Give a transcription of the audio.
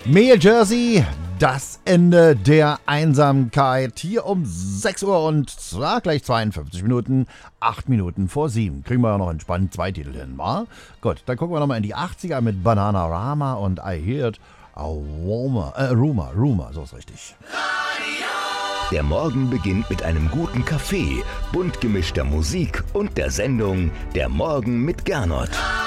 Mea Jersey, das Ende der Einsamkeit. Hier um 6 Uhr und zwar gleich 52 Minuten, 8 Minuten vor 7. Kriegen wir ja noch entspannt 2 Titel hin, wa? Gut, dann gucken wir nochmal in die 80er mit Bananarama und I Heard a Rumor, so ist richtig. Der Morgen beginnt mit einem guten Kaffee, bunt gemischter Musik und der Sendung Der Morgen mit Gernot.